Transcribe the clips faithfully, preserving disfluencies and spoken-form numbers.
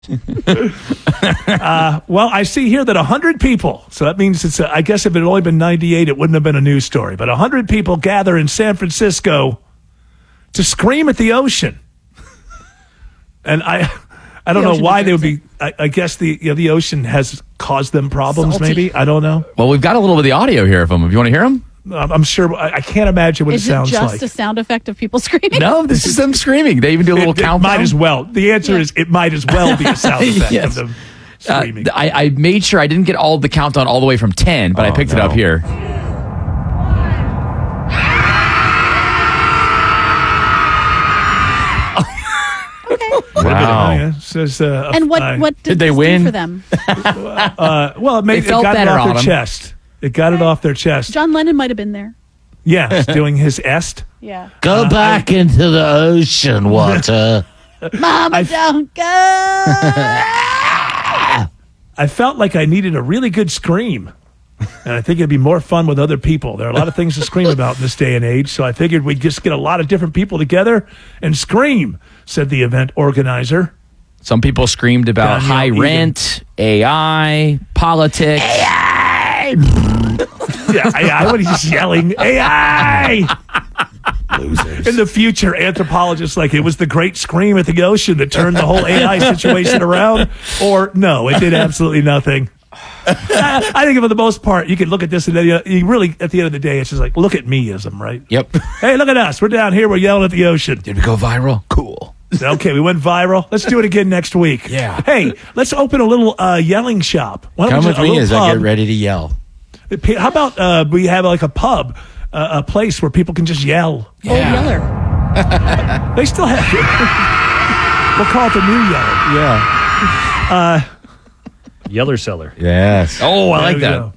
uh, well, I see here that one hundred people, so that means it's, a, I guess if it had only been ninety-eight, it wouldn't have been a news story, but one hundred people gather in San Francisco to scream at the ocean. And I I don't The know ocean why they would deserves be, I, I guess the you know, the ocean has caused them problems, Salty. maybe. I don't know. Well, we've got a little bit of the audio here of them. If you want to hear them? I'm I'm sure, I, I can't imagine what Is it it sounds just like. a sound effect of people screaming? No, this is them screaming. They even do a little it, it countdown. might as well. The answer Yeah. is it might as well be a sound effect Yes. of them Uh, screaming. I, I made sure I didn't get all the countdown all the way from ten, but I Oh, picked it no. up here. Wow. Oh, yeah. It says, uh, And what, uh, what did, Did they this do win? for them? Uh, well, it, made, They it felt got it better off on their them. chest. It got it off their chest. John Lennon might have been there. Yeah, he's doing his est. Yeah. Go back into the ocean, water. Mama, don't go. I felt like I needed a really good scream. And I think it'd be more fun with other people. There are a lot of things to scream about in this day and age, so I figured we'd just get a lot of different people together and scream, said the event organizer. Some people screamed about Daniel high Egan. rent, A I, politics. Yeah, A I, what he's yelling, A I! Losers. In the future, anthropologists like it was the great scream at the ocean that turned the whole A I situation around, or no, it did absolutely nothing. I I think for the most part, you can look at this and then you, you really, at the end of the day, it's just like, look at me-ism, right? Yep. Hey, look at us. We're down here. We're yelling at the ocean. Did we go viral? Cool. Okay, we went viral. Let's do it again next week. Yeah. Hey, let's open a little uh, yelling shop. Why don't Come we with just- a me little as I pub. get ready to yell. How about uh, we have like a pub, uh, a place where people can just yell? Old Yeller. They still have it. We'll call it the new yelling. Yeah. Yeller Seller. Yes. Oh, I There like we that. go.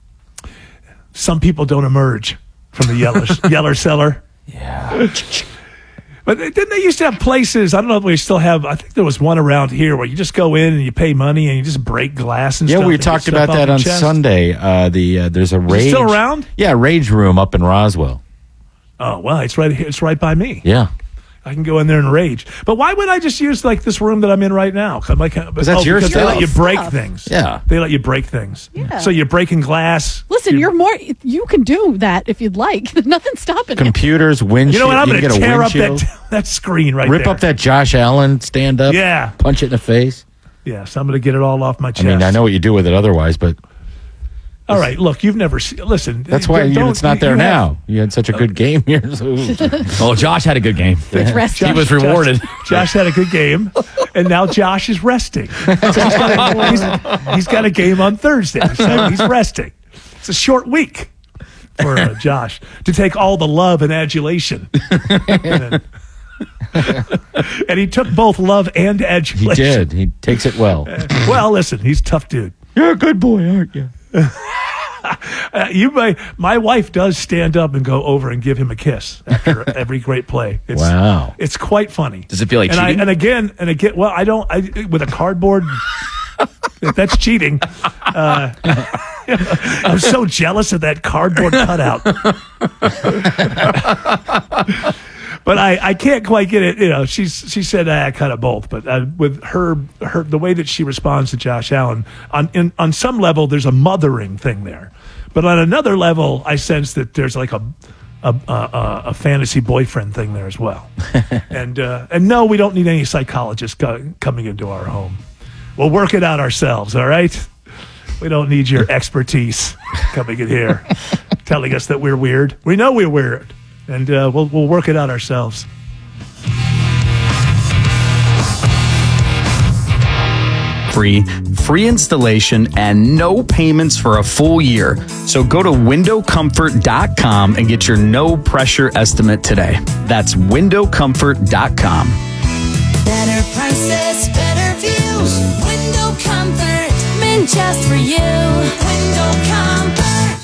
Some people don't emerge from the yeller, yeller cellar. Yeah. But didn't they used to have places? I don't know if we still have. I think there was one around here where you just go in and you pay money and you just break glass and Yeah, stuff. we and get talked stuff about off that your on chest. Sunday. Uh, the uh, there's a Is it rage. still around? Yeah, Rage Room up in Roswell. Oh well, it's right here. It's right by me. Yeah. I can go in there and rage. But why would I just use like this room that I'm in right now? Because like, that's your because they let stuff. you break Stuff. things. Yeah. They let you break things. Yeah. So you're breaking glass. Listen, you're more. You can do that if you'd like. Nothing's stopping you. Computers, windshield. You know what? I'm you going can to get a tear up windshield. that that screen right Rip there. up that Josh Allen stand up. Yeah. Punch it in the face. Yes, I'm going to get it all off my I chest. mean, I know what you do with it otherwise, but All right, look, you've never seen. Listen, that's why don't- you, it's not you- there you have- now. You had such a good game here. So- Oh, Josh had a good game. It's resting. He was Josh- rewarded. Josh had a good game, and now Josh is resting. So he's, got a, he's- he's got a game on Thursday, so he's resting. It's a short week for uh, Josh to take all the love and adulation. and, then- and he took both love and he adulation. did. He takes it well. Well, listen, he's a tough dude. You're a good boy, aren't you? Uh, you may, my wife does stand up and go over and give him a kiss after every great play. It's, Wow. it's quite funny. Does it feel like and cheating? I, and again, and again, well, I don't. I with a cardboard. If that's cheating. Uh, I'm so jealous of that cardboard cutout. But I, I can't quite get it. You know, she's she said ah, I cut it both. But uh, with her her the way that she responds to Josh Allen on in, on some level, there's a mothering thing there. But on another level, I sense that there's like a a, a, a fantasy boyfriend thing there as well. and uh, and no, we don't need any psychologists co- coming into our home. We'll work it out ourselves. All right. We don't need your expertise coming in here, telling us that we're weird. We know we're weird. And uh, we'll we'll work it out ourselves. Free, free installation, and no payments for a full year. So go to window comfort dot com and get your no pressure estimate today. That's window comfort dot com. Better prices, better views. Window Comfort, meant just for you. Window Comfort.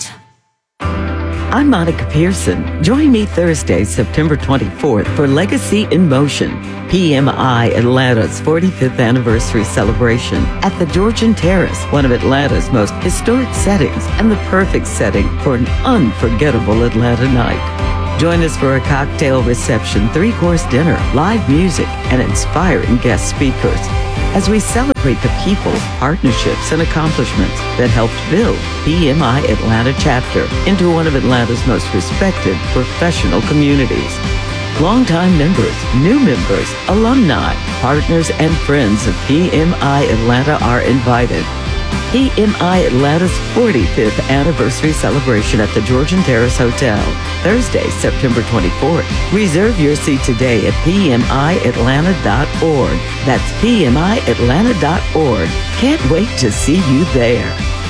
I'm Monica Pearson. Join me Thursday, September twenty-fourth for Legacy in Motion, P M I Atlanta's forty-fifth anniversary celebration at the Georgian Terrace, one of Atlanta's most historic settings and the perfect setting for an unforgettable Atlanta night. Join us for a cocktail reception, three-course dinner, live music, and inspiring guest speakers. as we celebrate the people, partnerships, and accomplishments that helped build P M I Atlanta chapter into one of Atlanta's most respected professional communities. Longtime members, new members, alumni, partners, and friends of P M I Atlanta are invited. P M I Atlanta's forty-fifth anniversary celebration at the Georgian Terrace Hotel, Thursday, September twenty-fourth. Reserve your seat today at P M I Atlanta dot org. That's P M I Atlanta dot org. Can't wait to see you there.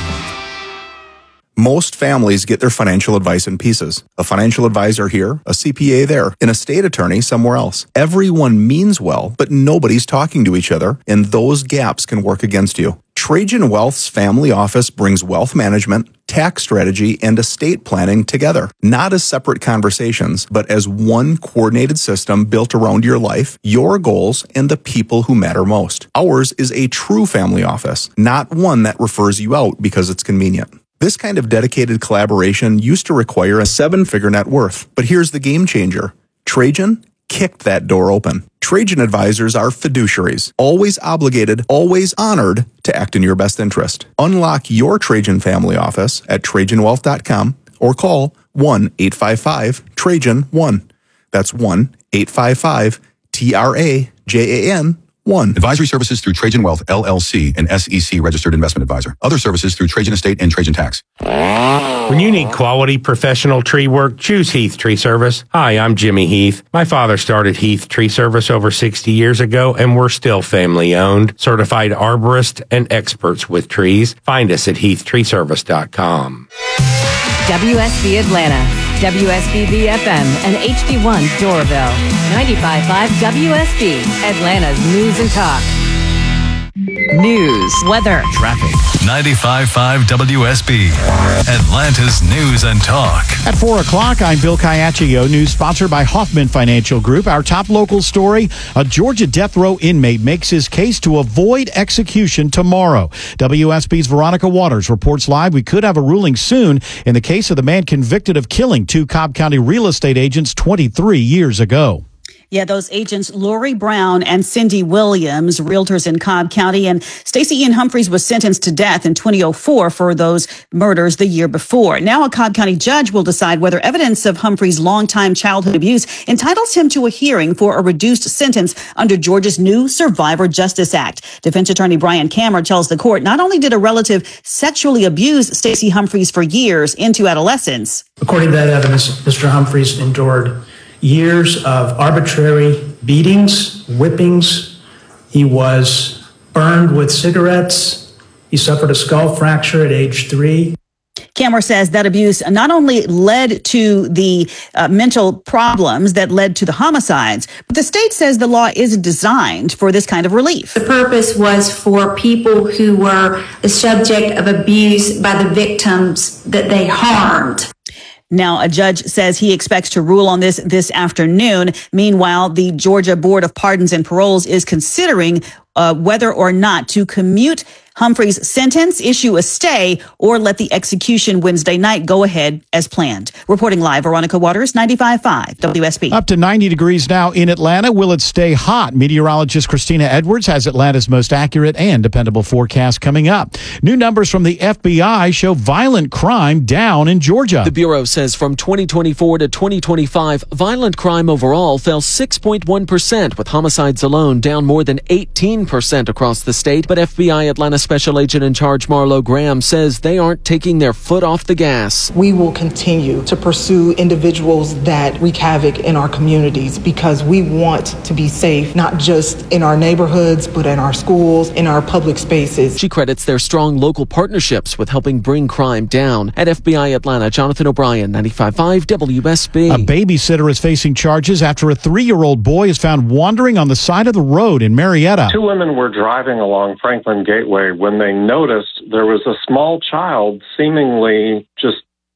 Most families get their financial advice in pieces. A financial advisor here, a C P A there, an estate attorney somewhere else. Everyone means well, but nobody's talking to each other, and those gaps can work against you. Trajan Wealth's family office brings wealth management, tax strategy, and estate planning together, not as separate conversations, but as one coordinated system built around your life, your goals, and the people who matter most. Ours is a true family office, not one that refers you out because it's convenient. This kind of dedicated collaboration used to require a seven-figure net worth, but here's the game changer. Trajan kicked that door open. Trajan advisors are fiduciaries, always obligated, always honored to act in your best interest. Unlock your Trajan family office at Trajan Wealth dot com or call one eight five five Trajan one. That's one eight five five T R A J A N one. Advisory services through Trajan Wealth, L L C, an S E C registered investment advisor. Other services through Trajan Estate and Trajan Tax. When you need quality professional tree work, choose Heath Tree Service. Hi, I'm Jimmy Heath. My father started Heath Tree Service over sixty years ago, and we're still family owned. Certified arborists and experts with trees. Find us at heath tree service dot com. W S B Atlanta, W S B B F M, and H D one Doraville. ninety-five point five W S B, Atlanta's news and talk. News, weather, Traffic. ninety-five point five W S B, Atlanta's news and talk. At four o'clock, I'm Bill Caiaccio. News sponsored by Hoffman Financial Group. Our top local story, a Georgia death row inmate makes his case to avoid execution tomorrow. W S B's Veronica Waters reports live we could have a ruling soon in the case of the man convicted of killing two Cobb County real estate agents twenty-three years ago. Yeah, those agents, Lori Brown and Cindy Williams, realtors in Cobb County, and Stacey Ian Humphreys was sentenced to death in twenty oh four for those murders the year before. Now a Cobb County judge will decide whether evidence of Humphreys' longtime childhood abuse entitles him to a hearing for a reduced sentence under Georgia's new Survivor Justice Act. Defense attorney Brian Kammer tells the court not only did a relative sexually abuse Stacey Humphreys for years into adolescence. According to that evidence, Mister Humphreys endured years of arbitrary beatings, whippings. He was burned with cigarettes. He suffered a skull fracture at age three. Kammer says that abuse not only led to the uh, mental problems that led to the homicides, but the state says the law isn't designed for this kind of relief. The purpose was for people who were the subject of abuse by the victims that they harmed. Now, a judge says he expects to rule on this this afternoon. Meanwhile, the Georgia Board of Pardons and Paroles is considering uh, whether or not to commute Humphreys' sentence, issue a stay, or let the execution Wednesday night go ahead as planned. Reporting live, Veronica Waters, ninety-five point five W S B. Up to ninety degrees now in Atlanta. Will it stay hot? Meteorologist Christina Edwards has Atlanta's most accurate and dependable forecast coming up. New numbers from the F B I show violent crime down in Georgia. The Bureau says from twenty twenty-four to twenty twenty-five, violent crime overall fell six point one percent, with homicides alone down more than eighteen percent across the state. But F B I Atlanta Special Agent in Charge Marlo Graham says they aren't taking their foot off the gas. We will continue to pursue individuals that wreak havoc in our communities because we want to be safe, not just in our neighborhoods, but in our schools, in our public spaces. She credits their strong local partnerships with helping bring crime down. At F B I Atlanta, Jonathan O'Brien, ninety-five point five W S B. A babysitter is facing charges after a three-year-old boy is found wandering on the side of the road in Marietta. Two women were driving along Franklin Gateway when they noticed there was a small child seemingly just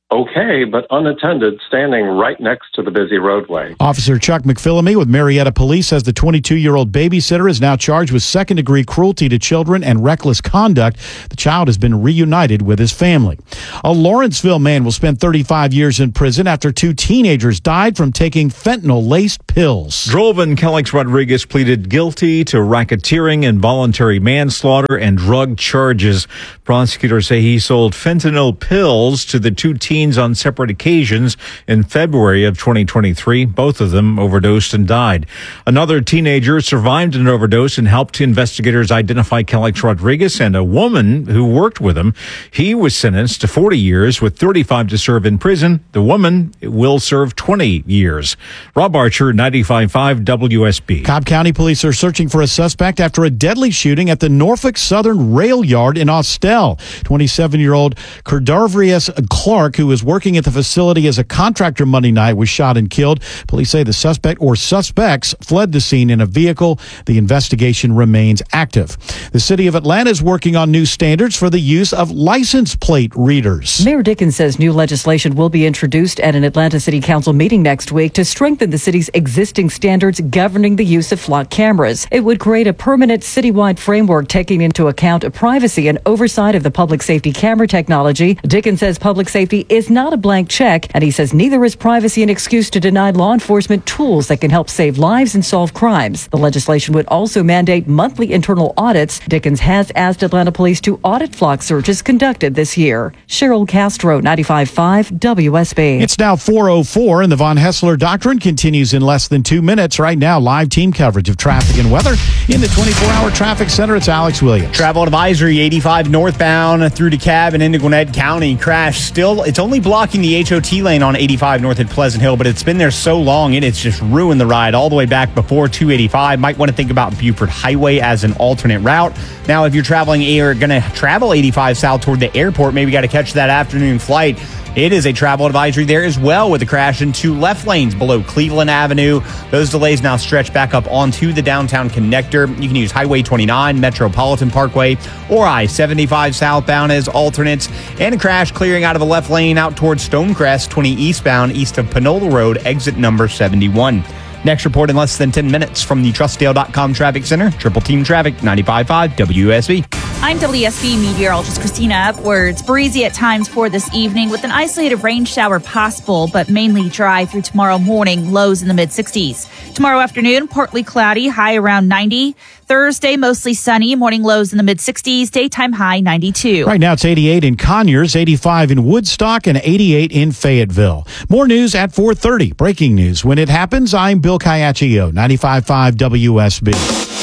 okay, but unattended, standing right next to the busy roadway. Officer Chuck McPhillamy with Marietta Police says the twenty-two-year-old babysitter is now charged with second-degree cruelty to children and reckless conduct. The child has been reunited with his family. A Lawrenceville man will spend thirty-five years in prison after two teenagers died from taking fentanyl-laced pills. Drovan Kellex Rodriguez pleaded guilty to racketeering, involuntary manslaughter, and drug charges. Prosecutors say he sold fentanyl pills to the two teens on separate occasions in February of twenty twenty-three. Both of them overdosed and died. Another teenager survived an overdose and helped investigators identify Kellex Rodriguez and a woman who worked with him. He was sentenced to forty years with thirty-five to serve in prison. The woman will serve twenty years. Rob Archer, ninety-five point five W S B. Cobb County police are searching for a suspect after a deadly shooting at the Norfolk Southern Rail Yard in Austell. twenty-seven-year-old Cardavrius Clark, who was working at the facility as a contractor Monday night, was shot and killed. Police say the suspect or suspects fled the scene in a vehicle. The investigation remains active. The city of Atlanta is working on new standards for the use of license plate readers. Mayor Dickens says new legislation will be introduced at an Atlanta City Council meeting next week to strengthen the city's existing standards governing the use of flock cameras. It would create a permanent citywide framework taking into account privacy and oversight of the public safety camera technology. Dickens says public safety is not a blank check, and he says neither is privacy an excuse to deny law enforcement tools that can help save lives and solve crimes. The legislation would also mandate monthly internal audits. Dickens has asked Atlanta police to audit flock searches conducted this year. Cheryl Castro, ninety-five point five W S B. It's now four oh four, and the Von Hessler Doctrine continues in less than two minutes. Right now, live team coverage of traffic and weather in the twenty-four hour traffic center. It's Alex Williams. Travel advisory eighty-five northbound through DeKalb and into Gwinnett County. Crash still, it's only blocking the H O T lane on eighty-five north at Pleasant Hill, but it's been there so long and it's just ruined the ride all the way back before two eighty-five. Might want to think about Buford Highway as an alternate route. Now, if you're traveling or going to travel eighty-five south toward the airport, maybe got to catch that afternoon flight. It is a travel advisory there as well, with a crash in two left lanes below Cleveland Avenue. Those delays now stretch back up onto the downtown connector. You can use Highway twenty-nine, Metropolitan Parkway, or I seventy-five southbound as alternates. And a crash clearing out of the left lane out towards Stonecrest, twenty eastbound, east of Panola Road, exit number seventy-one. Next report in less than ten minutes from the Trustdale dot com Traffic Center. Triple Team Traffic, ninety-five point five W S B. I'm W S B meteorologist Christina Upwards. Breezy at times for this evening with an isolated rain shower possible, but mainly dry through tomorrow morning, lows in the mid sixties. Tomorrow afternoon, partly cloudy, high around ninety. Thursday, mostly sunny, morning lows in the mid sixties, daytime high ninety-two. Right now, it's eighty-eight in Conyers, eighty-five in Woodstock, and eighty-eight in Fayetteville. More news at four thirty. Breaking news. When it happens, I'm Bill Caiaccio, ninety-five point five W S B.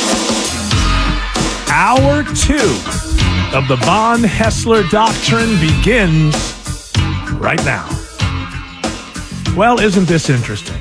Hour two of the Von Hessler Doctrine begins right now. Well, isn't this interesting?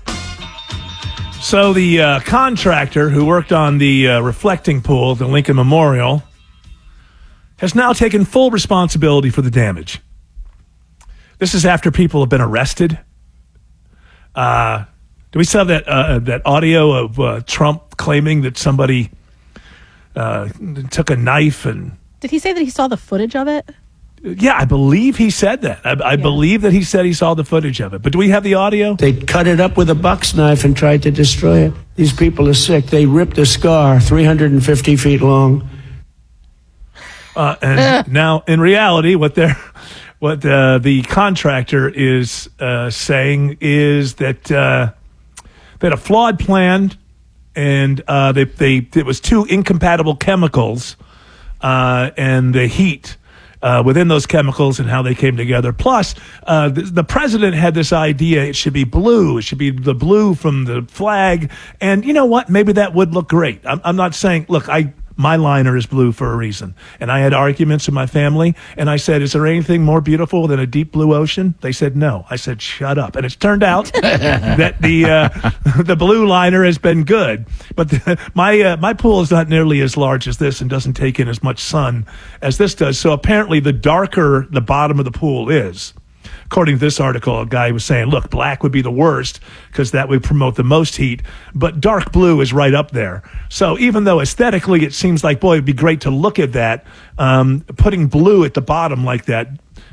So the uh, contractor who worked on the uh, reflecting pool at the Lincoln Memorial has now taken full responsibility for the damage. This is after people have been arrested. Uh, do we still have that, uh, that audio of uh, Trump claiming that somebody uh, took a knife and... Did he say that he saw the footage of it? Yeah, I believe he said that. I, I yeah. believe that he said he saw the footage of it. But do we have the audio? They cut it up with a buck's knife and tried to destroy it. These people are sick. They ripped a scar three hundred fifty feet long. Uh, and now, in reality, what they're, what uh, the contractor is uh, saying is that uh, they had a flawed plan, and uh, they they it was two incompatible chemicals, uh, and the heat. Uh, within those chemicals and how they came together. Plus, uh, the, the president had this idea it should be blue. It should be the blue from the flag. And you know what? Maybe that would look great. I'm, I'm not saying, look, I my liner is blue for a reason. And I had arguments with my family, and I said, is there anything more beautiful than a deep blue ocean? They said no. I said, shut up. And it's turned out that the uh, the blue liner has been good. But the, my uh, my pool is not nearly as large as this and doesn't take in as much sun as this does. So apparently the darker the bottom of the pool is, according to this article, a guy was saying, look, black would be the worst because that would promote the most heat, but dark blue is right up there. So even though aesthetically it seems like, boy, it'd be great to look at that, um, putting blue at the bottom like that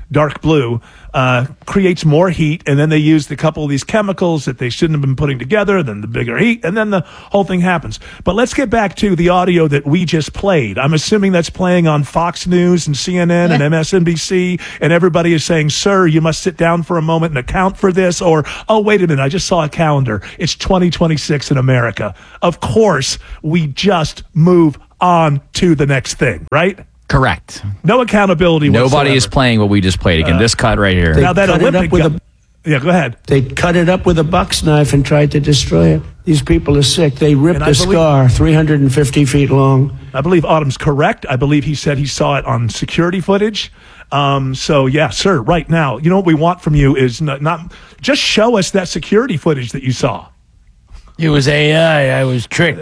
dark blue, uh, creates more heat, and then they used a couple of these chemicals that they shouldn't have been putting together, then the bigger heat, and then the whole thing happens. But let's get back to the audio that we just played. I'm assuming that's playing on Fox News and C N N and M S N B C, and everybody is saying, sir, you must sit down for a moment and account for this, or, oh, wait a minute, I just saw a calendar. It's twenty twenty-six in America. Of course, we just move on to the next thing, right? Correct. No accountability Nobody whatsoever. is playing what we just played again. Uh, this cut right here. Now that cut it up Olympic with guy- a- yeah, go ahead. They cut it up with a buck's knife and tried to destroy it. These people are sick. They ripped And a I believe- scar three hundred fifty feet long. I believe Autumn's correct. I believe he said he saw it on security footage. Um, so yeah, sir, right now, you know what we want from you is not, not just show us that security footage that you saw. It was A I. I was tricked.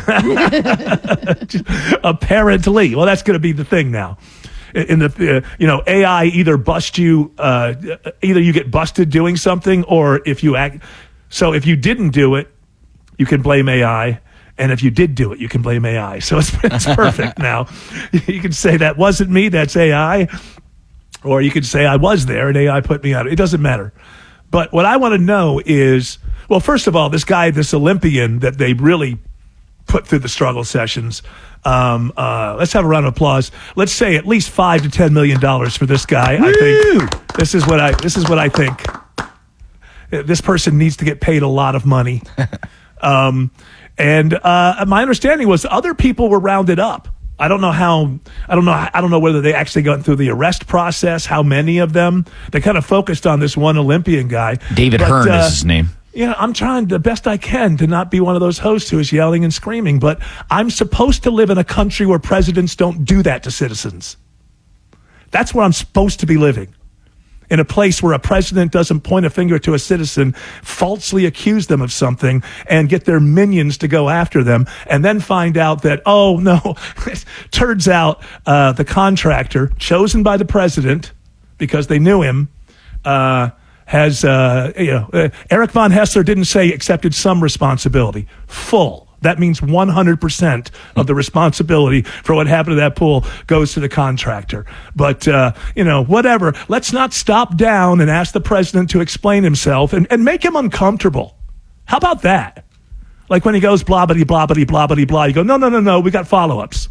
Apparently. Well, that's going to be the thing now. In the, uh, you know, A I either bust you, uh, either you get busted doing something, or if you act. So if you didn't do it, you can blame A I. And if you did do it, you can blame A I. So it's, it's perfect now. You can say that wasn't me, that's A I. Or you could say I was there and A I put me out. It doesn't matter. But what I want to know is, well, first of all, this guy, this Olympian that they really put through the struggle sessions, um, uh, let's have a round of applause. Let's say at least five to ten million dollars for this guy. I think this is what I this is what I think. This person needs to get paid a lot of money. um, and uh, my understanding was other people were rounded up. I don't know how, I don't know, I don't know whether they actually got through the arrest process, how many of them. They kind of focused on this one Olympian guy. David But, Hearn uh, is his name. Yeah, I'm trying the best I can to not be one of those hosts who is yelling and screaming, but I'm supposed to live in a country where presidents don't do that to citizens. That's where I'm supposed to be living. In a place where a president doesn't point a finger to a citizen, falsely accuse them of something, and get their minions to go after them, and then find out that, oh, no, it turns out uh, the contractor chosen by the president, because they knew him, uh, has, uh, you know, uh, Eric Von Hessler didn't say accepted some responsibility. Full. That means one hundred percent of the responsibility for what happened to that pool goes to the contractor. But, uh, you know, whatever. Let's not stop down and ask the president to explain himself and, and make him uncomfortable. How about that? Like when he goes blah, blah, blah, blah, blah, blah, blah, you go, no, no, no, no, we got follow-ups.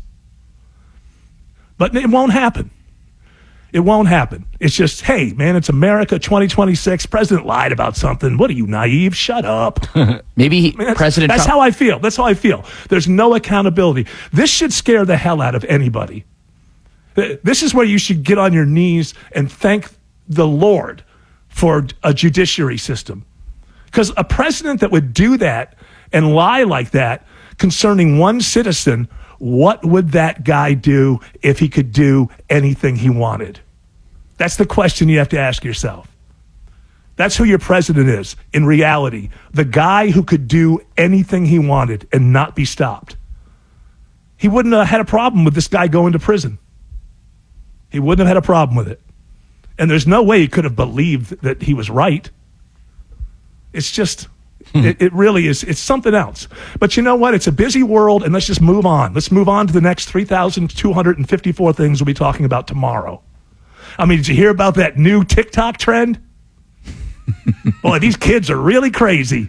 But it won't happen. It won't happen. It's just, hey, man, it's America twenty twenty-six. President lied about something. What are you, naive? Shut up. Maybe he, I mean, that's, President That's Trump- how I feel. That's how I feel. There's no accountability. This should scare the hell out of anybody. This is where you should get on your knees and thank the Lord for a judiciary system. Because a president that would do that and lie like that concerning one citizen, what would that guy do if he could do anything he wanted? That's the question you have to ask yourself. That's who your president is, in reality. The guy who could do anything he wanted and not be stopped. He wouldn't have had a problem with this guy going to prison. He wouldn't have had a problem with it. And there's no way he could have believed that he was right. It's just... It, it really is. It's something else. But you know what? It's a busy world, and let's just move on. Let's move on to the next three thousand two hundred fifty-four things we'll be talking about tomorrow. I mean, did you hear about that new TikTok trend? Boy, these kids are really crazy.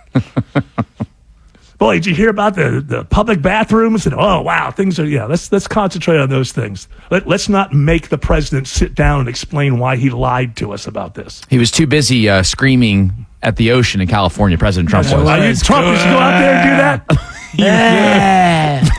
Boy, did you hear about the, the public bathrooms? And oh, wow, things are, yeah, let's let's concentrate on those things. Let, let's not make the president sit down and explain why he lied to us about this. He was too busy uh, screaming at the ocean in California, President Trump was. Are you, Trump, did you go out there and do that?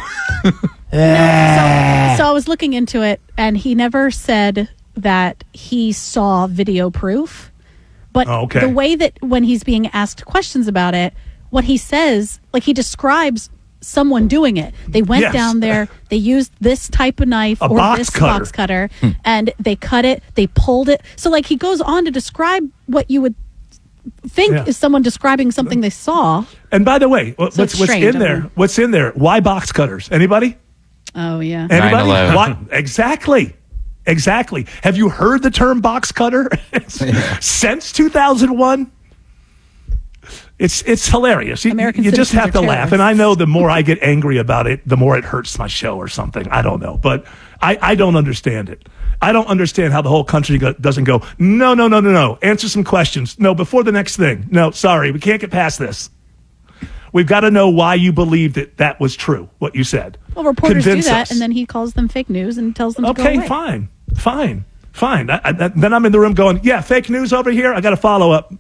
So, so I was looking into it, and he never said that he saw video proof. But Oh, okay. the way that when he's being asked questions about it, what he says, like he describes someone doing it. They went Yes. down there, they used this type of knife A or box this cutter. box cutter, and they cut it, they pulled it. So like he goes on to describe what you would think Yeah. is someone describing something they saw. And by the way, what- So what's, it's what's strange, in I there? mean. What's in there? Why box cutters? Anybody? Oh, yeah. Anybody? nine eleven. What? Exactly. Exactly. Have you heard the term box cutter since two thousand one? It's it's hilarious. You, American you just citizens have to are laugh. And I know the more I get angry about it, the more it hurts my show or something. I don't know. But I, I don't understand it. I don't understand how the whole country go, doesn't go, no, no, no, no, no. Answer some questions. No, before the next thing. No, sorry, we can't get past this. We've got to know why you believe that that was true, what you said. Well, reporters Convince do that, us. and then he calls them fake news and tells them to go Okay, away. fine, fine, fine. I, I, then I'm in the room going, yeah, fake news over here. I got to follow up.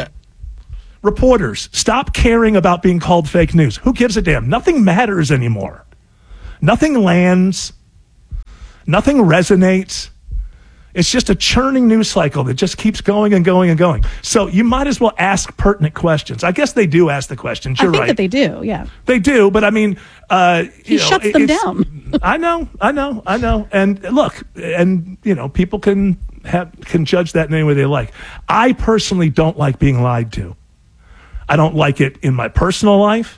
Reporters, stop caring about being called fake news. Who gives a damn? Nothing matters anymore. Nothing lands. Nothing resonates. It's just a churning news cycle that just keeps going and going and going. So you might as well ask pertinent questions. I guess they do ask the questions. You're I think right. that they do, yeah. They do, but I mean, uh, He you know, shuts it- them it's- down. I know, I know, I know. And look, and you know, people can have can judge that in any way they like. I personally don't like being lied to. I don't like it in my personal life.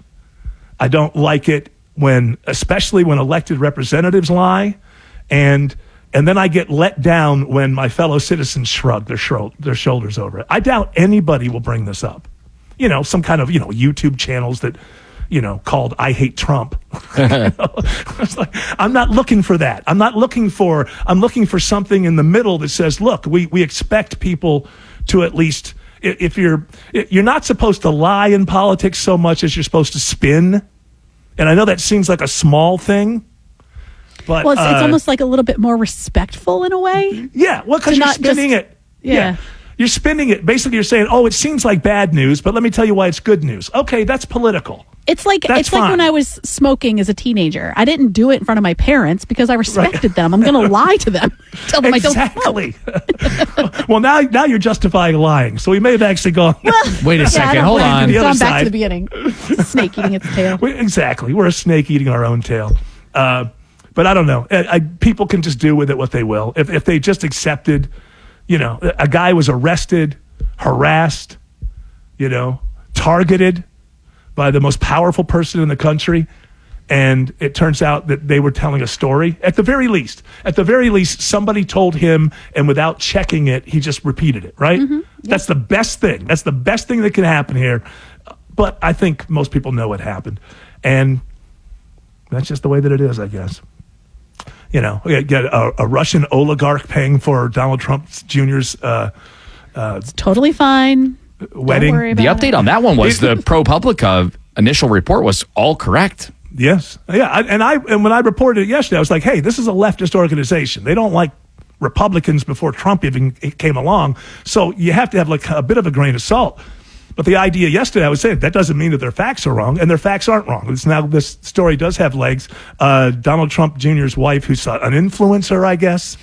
I don't like it when, especially when elected representatives lie, and and then I get let down when my fellow citizens shrug their shro- their shoulders over it. I doubt anybody will bring this up. You know, some kind of you know YouTube channels that you know called "I Hate Trump." You know? It's like, I'm not looking for that. I'm not looking for. I'm looking for something in the middle that says, "Look, we we expect people to at least." If you're you're not supposed to lie in politics so much as you're supposed to spin, and I know that seems like a small thing, but Well, it's, it's uh, almost like a little bit more respectful in a way. yeah, well, because to you're not spinning just- it. Yeah. You're spinning it. Basically, you're saying, "Oh, it seems like bad news, but let me tell you why it's good news." Okay, that's political. It's like That's it's like when fine. I was smoking as a teenager. I didn't do it in front of my parents because I respected them. I'm going to lie to them, tell them Exactly. I don't smoke. Well, now now you're justifying lying, so we may have actually gone. Wait a Yeah, I second. don't Hold blame you. on. The other Gone back side. to the beginning. Snake eating its tail. We, exactly. We're a snake eating our own tail. Uh, but I don't know. I, I, people can just do with it what they will. If, if they just accepted, you know, a guy was arrested, harassed, you know, targeted by the most powerful person in the country. And it turns out that they were telling a story. At the very least, at the very least, somebody told him, and without checking it, he just repeated it, right? That's the best thing. That's the best thing that can happen here. But I think most people know what happened. And that's just the way that it is, I guess. You know, you get a, a Russian oligarch paying for Donald Trump Junior's uh, uh, Totally fine. wedding. worry The about update it. on that one was It- the ProPublica initial report was all correct. Yes, yeah, I, and I and when I reported it yesterday, I was like, "Hey, this is a leftist organization. They don't like Republicans before Trump even came along, so you have to have like a bit of a grain of salt." But the idea yesterday, I was saying that doesn't mean that their facts are wrong, and their facts aren't wrong. It's now this story does have legs. Uh, Donald Trump Junior's wife, who's an influencer, I guess.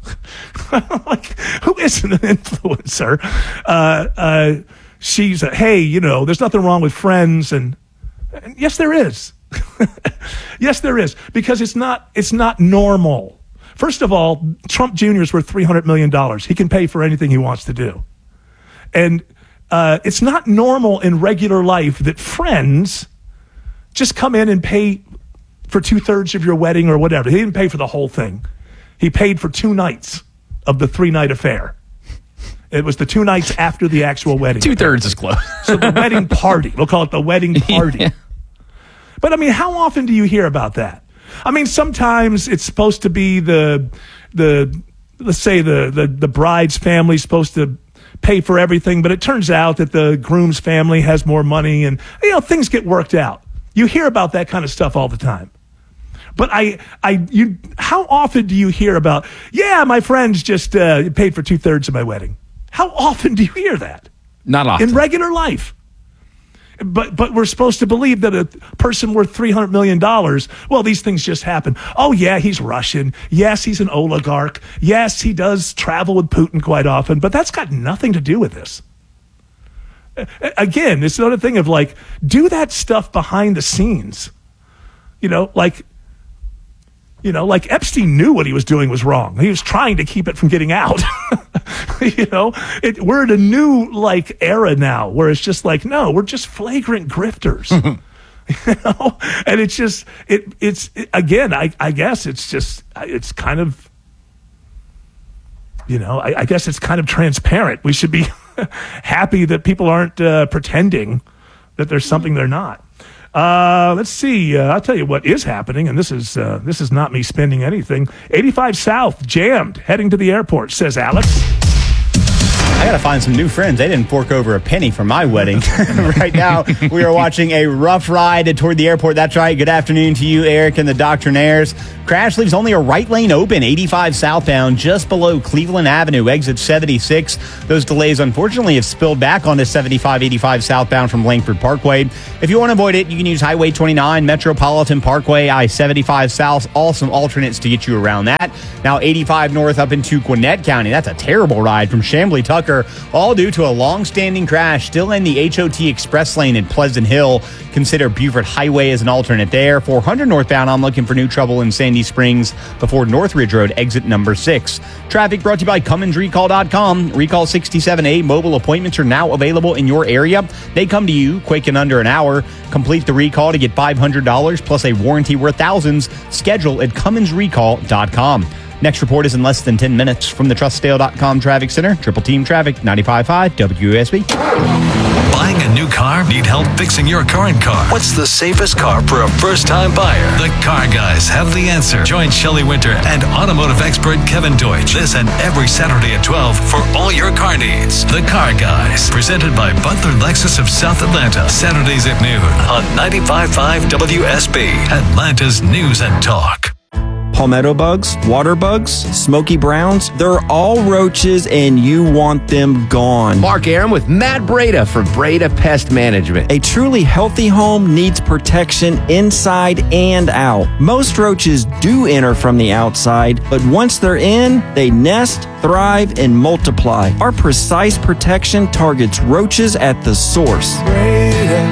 Like, who isn't an influencer? Uh, uh, she's a, hey, you know, there's nothing wrong with friends, and, and yes, there is. Yes, there is, because it's not it's not normal. First of all, Trump Junior is worth three hundred million dollars. He can pay for anything he wants to do. And uh, it's not normal in regular life that friends just come in and pay for two-thirds of your wedding or whatever. He didn't pay for the whole thing. He paid for two nights of the three-night affair. It was the two nights after the actual wedding. Two thirds is close. So the wedding party. We'll call it the wedding party. Yeah. But I mean, how often do you hear about that? I mean, sometimes it's supposed to be the the let's say the the, the bride's family's supposed to pay for everything, but it turns out that the groom's family has more money, and you know things get worked out. You hear about that kind of stuff all the time. But I, I, you, how often do you hear about? Yeah, my friends just uh, paid for two thirds of my wedding. How often do you hear that? Not often. In regular life. But but we're supposed to believe that a person worth three hundred million dollars, well, these things just happen. Oh, yeah, he's Russian. Yes, he's an oligarch. Yes, he does travel with Putin quite often, but that's got nothing to do with this. Again, it's another thing of like, do that stuff behind the scenes. You know, like, you know, like Epstein knew what he was doing was wrong. He was trying to keep it from getting out. You know, it, we're in a new like era now where it's just like, no, we're just flagrant grifters. You know, and it's just it. It's it, again, I, I guess it's just it's kind of, you know, I, I guess it's kind of transparent. We should be happy that people aren't uh, pretending that there's something they're not. Uh, let's see. Uh, I'll tell you what is happening, and this is uh, this is not me spending anything. eighty-five South jammed heading to the airport, says Alex. I got to find some new friends. They didn't fork over a penny for my wedding. Right now, we are watching a rough ride toward the airport. That's right. Good afternoon to you, Eric and the Doctrinaires. Crash leaves only a right lane open, eighty-five southbound, just below Cleveland Avenue, exit seventy-six. Those delays, unfortunately, have spilled back onto seventy-five eighty-five southbound from Langford Parkway. If you want to avoid it, you can use Highway twenty-nine, Metropolitan Parkway, I seventy-five South, all some alternates to get you around that. Now, eighty-five north up into Gwinnett County. That's a terrible ride from Chamblee Tucker, all due to a long-standing crash still in the H O T Express lane in Pleasant Hill. Consider Beaufort Highway as an alternate there. four hundred northbound, I'm looking for new trouble in Sandy Springs before Northridge Road, exit number six. Traffic brought to you by Cummins Recall dot com. Recall sixty-seven A mobile appointments are now available in your area. They come to you quick in under an hour. Complete the recall to get five hundred dollars plus a warranty worth thousands. Schedule at Cummins Recall dot com. Next report is in less than ten minutes from the Trustdale dot com Traffic Center. Triple Team Traffic, ninety-five point five W S B. Buying a new car? Need help fixing your current car? What's the safest car for a first-time buyer? The Car Guys have the answer. Join Shelley Winter and automotive expert Kevin Deutsch this and every Saturday at twelve for all your car needs. The Car Guys, presented by Butler Lexus of South Atlanta. Saturdays at noon on ninety-five point five W S B, Atlanta's News and Talk. Palmetto bugs, water bugs, smoky browns, they're all roaches and you want them gone. Mark Aram with Matt Breda for Breda Pest Management. A truly healthy home needs protection inside and out. Most roaches do enter from the outside, but once they're in, they nest, thrive, and multiply. Our precise protection targets roaches at the source. Breda,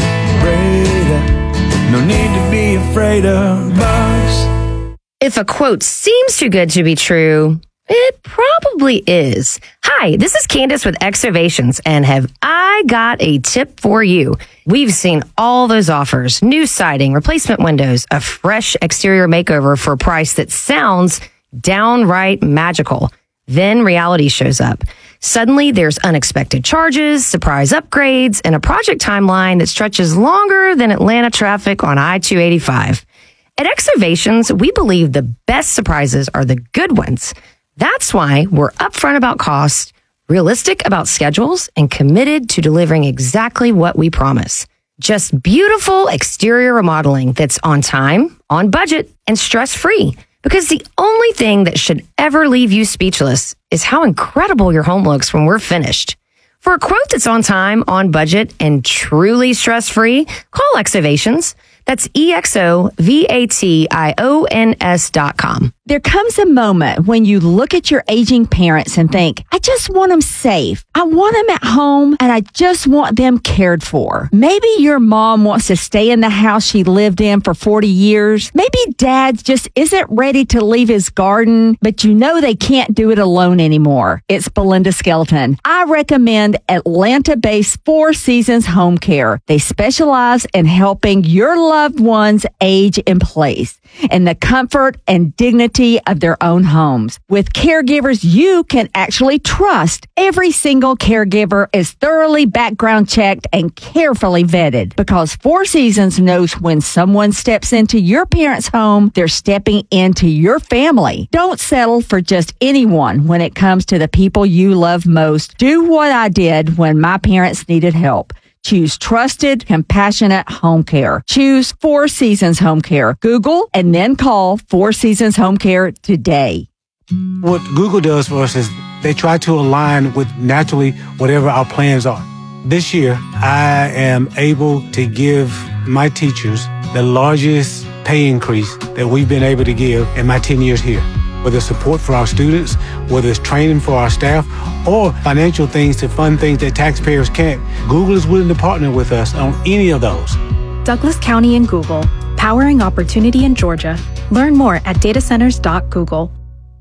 Breda, no need to be afraid of bugs. If a quote seems too good to be true, it probably is. Hi, this is Candace with Excavations, and have I got a tip for you. We've seen all those offers, new siding, replacement windows, a fresh exterior makeover for a price that sounds downright magical. Then reality shows up. Suddenly, there's unexpected charges, surprise upgrades, and a project timeline that stretches longer than Atlanta traffic on I two eighty-five. At Excavations, we believe the best surprises are the good ones. That's why we're upfront about cost, realistic about schedules, and committed to delivering exactly what we promise. Just beautiful exterior remodeling that's on time, on budget, and stress-free. Because the only thing that should ever leave you speechless is how incredible your home looks when we're finished. For a quote that's on time, on budget, and truly stress-free, call Excavations. That's E X O V A T I O N S dot com. There comes a moment when you look at your aging parents and think, I just want them safe. I want them at home and I just want them cared for. Maybe your mom wants to stay in the house she lived in for forty years. Maybe dad just isn't ready to leave his garden, but you know they can't do it alone anymore. It's Belinda Skelton. I recommend Atlanta-based Four Seasons Home Care. They specialize in helping your loved ones age in place in the comfort and dignity of their own homes. With caregivers you can actually trust, every single caregiver is thoroughly background checked and carefully vetted, because Four Seasons knows when someone steps into your parents' home, they're stepping into your family. Don't settle for just anyone when it comes to the people you love most. Do what I did when my parents needed help. Choose trusted, compassionate home care. Choose Four Seasons Home Care. Google and then call Four Seasons Home Care today. What Google does for us is they try to align with naturally whatever our plans are. This year, I am able to give my teachers the largest pay increase that we've been able to give in my ten years here. Whether it's support for our students, whether it's training for our staff, or financial things to fund things that taxpayers can't, Google is willing to partner with us on any of those. Douglas County and Google, powering opportunity in Georgia. Learn more at data centers dot google.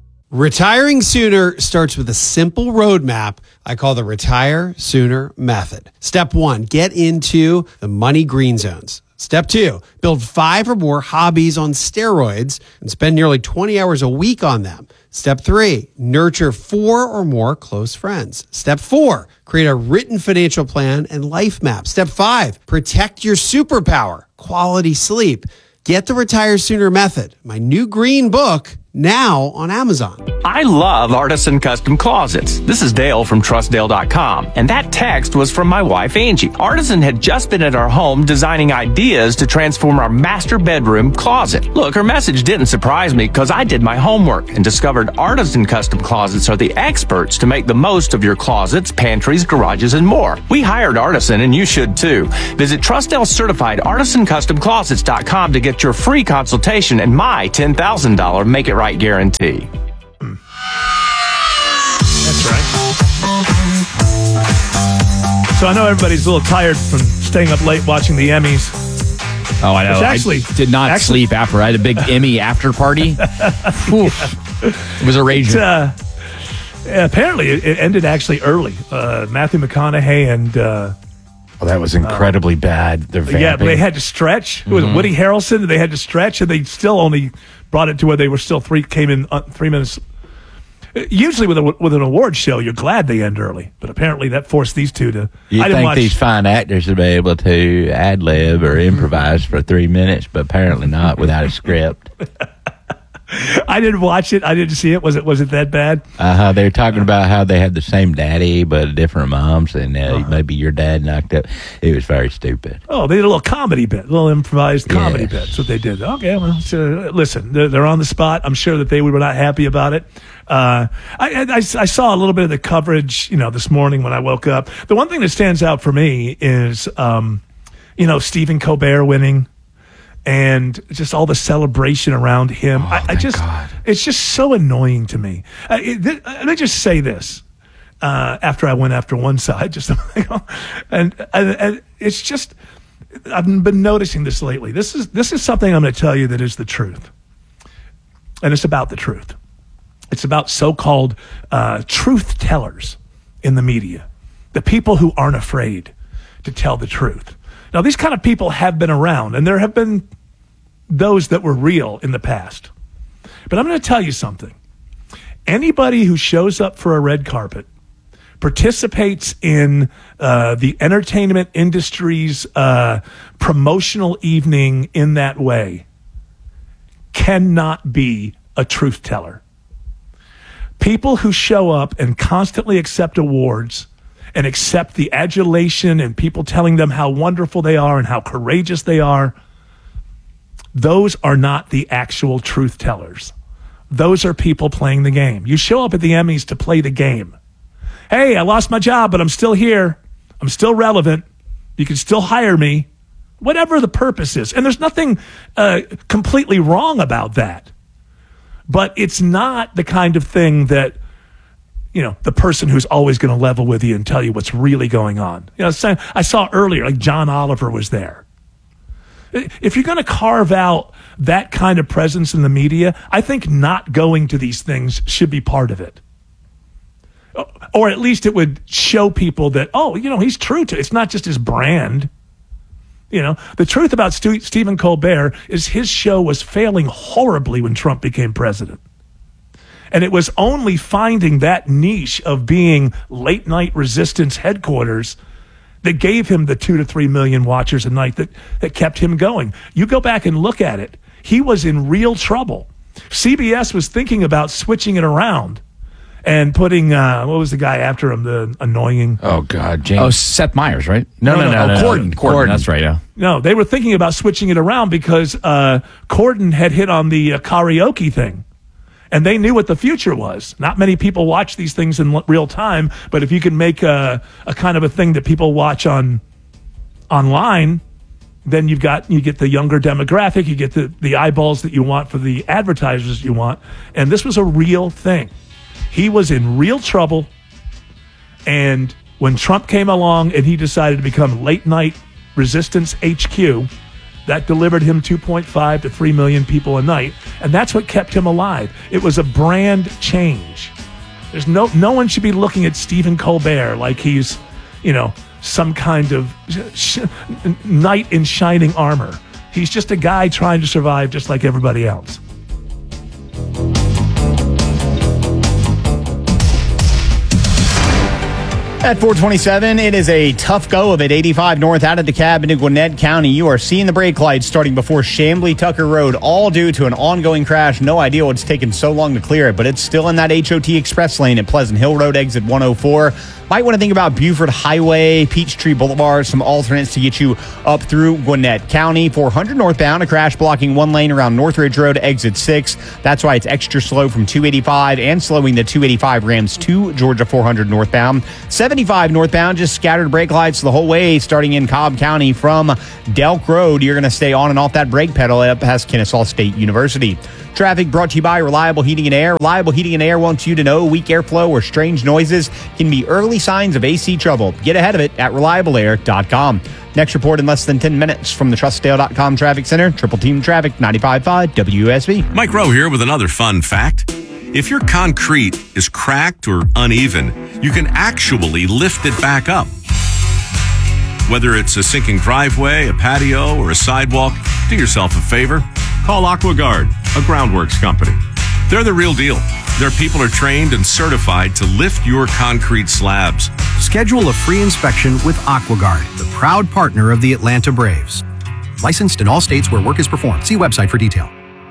Retiring sooner starts with a simple roadmap I call the Retire Sooner Method. Step one, get into the money green zones. Step two, build five or more hobbies on steroids and spend nearly twenty hours a week on them. Step three, nurture four or more close friends. Step four, create a written financial plan and life map. Step five, protect your superpower, quality sleep. Get the Retire Sooner Method, my new green book, now on Amazon. I love Artisan Custom Closets. This is Dale from Trust Dale dot com, and that text was from my wife, Angie. Artisan had just been at our home designing ideas to transform our master bedroom closet. Look, her message didn't surprise me because I did my homework and discovered Artisan Custom Closets are the experts to make the most of your closets, pantries, garages, and more. We hired Artisan, and you should too. Visit TrustDale certified Artisan Custom Closets dot com to get your free consultation and my ten thousand dollars Make It Right guarantee. That's right. So I know everybody's a little tired from staying up late watching the Emmys. Oh, I know. Which actually, I did not actually, sleep after. I had a big Emmy after party. It was a rage. Uh, apparently, it, it ended actually early. Uh, Matthew McConaughey and... Uh, Well, that was incredibly uh, bad. They're vamping. Yeah, but they had to stretch. It was Mm-hmm. Woody Harrelson. They had to stretch, and they still only brought it to where they were still three came in uh, three minutes. Usually, with a, with an award show, you're glad they end early, but apparently that forced these two to. You I didn't think watch, these fine actors would be able to ad lib or improvise for three minutes, but apparently not without a script. I didn't watch it. I didn't see it. Was it was it that bad? Uh huh. They were talking about how they had the same daddy but different moms, and uh, Uh-huh. maybe your dad knocked up. It was very stupid. Oh, they did a little comedy bit, a little improvised comedy Yes. bit. That's what they did. Okay, well, so, listen, they're, they're on the spot. I'm sure that they were not happy about it. Uh, I, I, I saw a little bit of the coverage, you know, this morning when I woke up. The one thing that stands out for me is, um, you know, Stephen Colbert winning. And just all the celebration around him. Oh, I, I just, God. It's just so annoying to me. Uh, it, th- let me just say this. Uh, after I went after one side, just and, and, and it's just, I've been noticing this lately. This is this is something I'm going to tell you that is the truth, and it's about the truth. It's about so-called uh, truth tellers in the media, the people who aren't afraid to tell the truth. Now, these kind of people have been around, and there have been those that were real in the past. But I'm going to tell you something. Anybody who shows up for a red carpet, participates in uh, the entertainment industry's uh, promotional evening in that way, cannot be a truth teller. People who show up and constantly accept awards and accept the adulation and people telling them how wonderful they are and how courageous they are, those are not the actual truth tellers. Those are people playing the game. You show up at the Emmys to play the game. Hey, I lost my job, but I'm still here. I'm still relevant. You can still hire me. Whatever the purpose is. And there's nothing uh, completely wrong about that. But it's not the kind of thing that, you know, the person who's always going to level with you and tell you what's really going on. You know, I saw earlier, like John Oliver was there. If you're going to carve out that kind of presence in the media, I think not going to these things should be part of it. Or at least it would show people that, oh, you know, he's true to it. It's not just his brand. You know, the truth about Stu- Stephen Colbert is his show was failing horribly when Trump became president. And it was only finding that niche of being late night resistance headquarters that gave him the two to three million watchers a night that, that kept him going. You go back and look at it. He was in real trouble. C B S was thinking about switching it around and putting, uh, what was the guy after him, the annoying? Oh, God, James. Oh, Seth Meyers, right? No, no, no. no, oh, no, Corden. no. Corden. That's right, yeah. No, they were thinking about switching it around because uh, Corden had hit on the uh, karaoke thing. And they knew what the future was. Not many people watch these things in real time, but if you can make a, a kind of a thing that people watch on online, then you've got you get the younger demographic, you get the, the eyeballs that you want for the advertisers you want. And this was a real thing. He was in real trouble. And when Trump came along and he decided to become late night resistance H Q, that delivered him two point five to three million people a night. And that's what kept him alive. It was a brand change. There's no no one should be looking at Stephen Colbert like he's, you know, some kind of sh- knight in shining armor. He's just a guy trying to survive just like everybody else. At four twenty-seven, it is a tough go of it. eighty-five north out of DeKalb into Gwinnett County. You are seeing the brake lights starting before Chamblee Tucker Road, all due to an ongoing crash. No idea what's taken so long to clear it, but it's still in that H O T Express lane at Pleasant Hill Road, exit one oh four. Might want to think about Buford Highway, Peachtree Boulevard, some alternates to get you up through Gwinnett County. four hundred northbound, a crash blocking one lane around Northridge Road, exit six. That's why it's extra slow from two eighty-five and slowing the two eighty-five Rams to Georgia four hundred northbound. seventy-five northbound, just scattered brake lights the whole way, starting in Cobb County from Delk Road. You're going to stay on and off that brake pedal up past Kennesaw State University. Traffic brought to you by Reliable Heating and Air. Reliable Heating and Air wants you to know weak airflow or strange noises can be early signs of A C trouble. Get ahead of it at reliable air dot com. Next report in less than ten minutes from the trust dale dot com Traffic Center. Triple Team Traffic, ninety-five point five W S B. Mike Rowe here with another fun fact. If your concrete is cracked or uneven, you can actually lift it back up. Whether it's a sinking driveway, a patio, or a sidewalk, do yourself a favor. Call AquaGuard, a groundworks company. They're the real deal. Their people are trained and certified to lift your concrete slabs. Schedule a free inspection with AquaGuard, the proud partner of the Atlanta Braves. Licensed in all states where work is performed. See website for detail.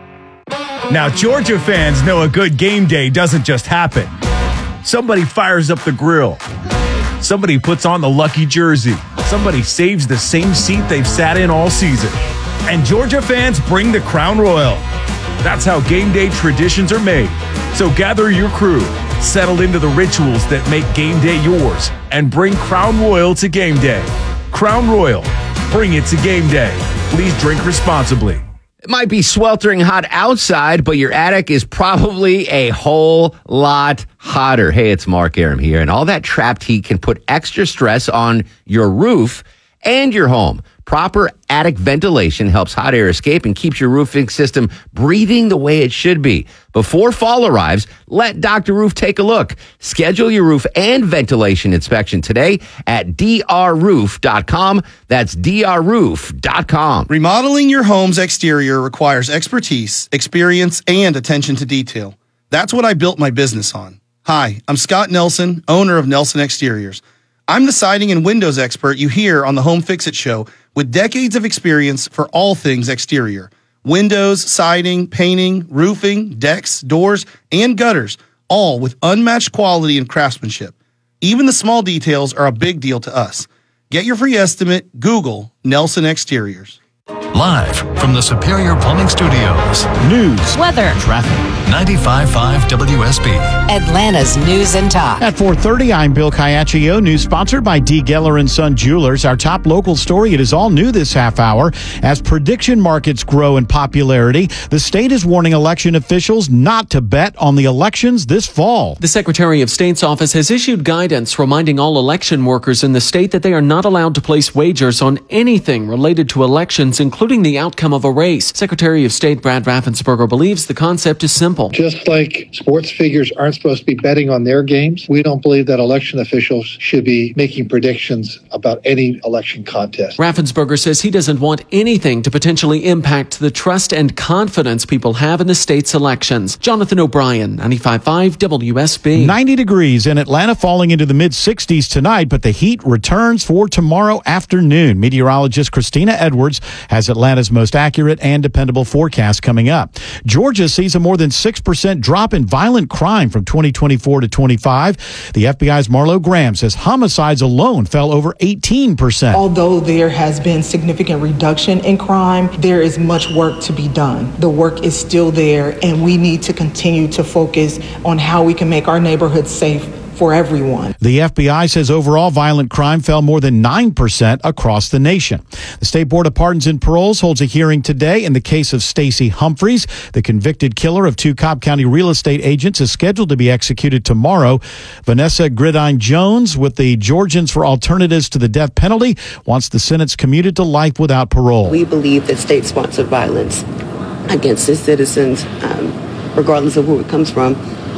Now, Georgia fans know a good game day doesn't just happen. Somebody fires up the grill. Somebody puts on the lucky jersey. Somebody saves the same seat they've sat in all season. And Georgia fans bring the Crown Royal. That's how game day traditions are made. So gather your crew, settle into the rituals that make game day yours, and bring Crown Royal to game day. Crown Royal, bring it to game day. Please drink responsibly. It might be sweltering hot outside, but your attic is probably a whole lot hotter. Hey, it's Mark Aram here, and all that trapped heat can put extra stress on your roof and your home. Proper attic ventilation helps hot air escape and keeps your roofing system breathing the way it should be. Before fall arrives, let Doctor Roof take a look. Schedule your roof and ventilation inspection today at D R roof dot com. That's D R roof dot com. Remodeling your home's exterior requires expertise, experience, and attention to detail. That's what I built my business on. Hi, I'm Scott Nelson, owner of Nelson Exteriors. I'm the siding and windows expert you hear on the Home Fix-It Show with decades of experience for all things exterior. Windows, siding, painting, roofing, decks, doors, and gutters, all with unmatched quality and craftsmanship. Even the small details are a big deal to us. Get your free estimate, Google Nelson Exteriors. Live from the Superior Plumbing Studios. News, weather, traffic. ninety-five point five W S B. Atlanta's News and Talk. At four thirty, I'm Bill Caiaccio. News sponsored by D. Geller and Son Jewelers. Our top local story, it is all new this half hour. As prediction markets grow in popularity, the state is warning election officials not to bet on the elections this fall. The Secretary of State's office has issued guidance reminding all election workers in the state that they are not allowed to place wagers on anything related to elections, including the outcome of a race. Secretary of State Brad Raffensperger believes the concept is simple. Just like sports figures aren't supposed to be betting on their games, we don't believe that election officials should be making predictions about any election contest. Raffensperger says he doesn't want anything to potentially impact the trust and confidence people have in the state's elections. Jonathan O'Brien, ninety-five point five W S B. ninety degrees in Atlanta, falling into the mid sixties tonight, but the heat returns for tomorrow afternoon. Meteorologist Christina Edwards has Atlanta's most accurate and dependable forecast coming up. Georgia sees a more than six percent drop in violent crime from twenty twenty-four to twenty-five. The F B I's Marlo Graham says homicides alone fell over eighteen percent. Although there has been significant reduction in crime, there is much work to be done. The work is still there, and we need to continue to focus on how we can make our neighborhoods safe for everyone. The F B I says overall violent crime fell more than nine percent across the nation. The State Board of Pardons and Paroles holds a hearing today in the case of Stacey Humphreys. The convicted killer of two Cobb County real estate agents is scheduled to be executed tomorrow. Vanessa Gridine Jones with the Georgians for Alternatives to the Death Penalty wants the sentence commuted to life without parole. We believe that state-sponsored violence against its citizens, um, regardless of where it comes from,